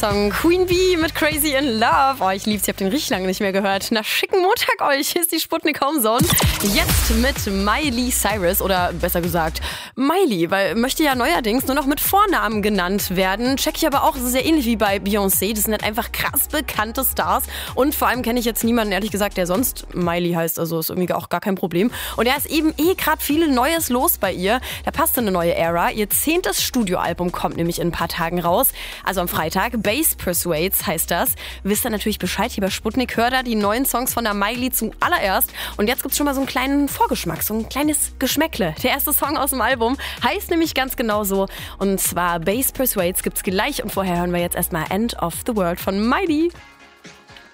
Song Queen Bee mit Crazy in Love. Oh, ich lieb's, ich hab den richtig lange nicht mehr gehört. Na, schicken Montag euch. Hier ist die Sputnik Homezone. Jetzt mit Miley Cyrus oder besser gesagt Miley, weil möchte ja neuerdings nur noch mit Vornamen genannt werden. Check ich aber auch, das ist ja ähnlich wie bei Beyoncé. Das sind halt einfach krass bekannte Stars und vor allem kenne ich jetzt niemanden, ehrlich gesagt, der sonst Miley heißt. Also ist irgendwie auch gar kein Problem. Und da ist eben gerade viel Neues los bei ihr. Da passt eine neue Ära. Ihr 10. Studioalbum kommt nämlich in ein paar Tagen raus. Also am Freitag. Bass Persuades heißt das. Wisst ihr natürlich Bescheid hier bei Sputnik. Hört da die neuen Songs von der Miley zuallererst. Und jetzt gibt's schon mal so einen kleinen Vorgeschmack, so ein kleines Geschmäckle. Der erste Song aus dem Album heißt nämlich ganz genau so. Und zwar Bass Persuades gibt's gleich. Und vorher hören wir jetzt erstmal End of the World von Miley.